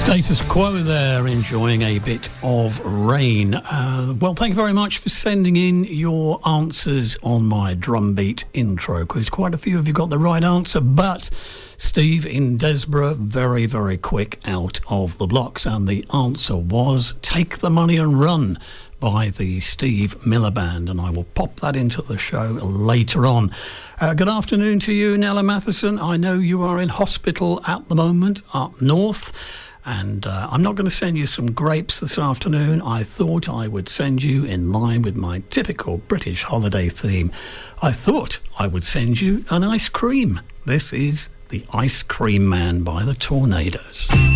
Status Quo there, enjoying a bit of rain. Well, thank you very much for sending in your answers on my drumbeat intro quiz. Quite a few of you got the right answer, but Steve in Desborough, very, very quick out of the blocks. And the answer was Take the Money and Run by the Steve Miller Band, and I will pop that into the show later on. Good afternoon to you, Nella Matheson. I know you are in hospital at the moment up north, and I'm not going to send you some grapes this afternoon. I thought I would send you, in line with my typical British holiday theme, I thought I would send you an ice cream. This is The Ice Cream Man by the Tornadoes.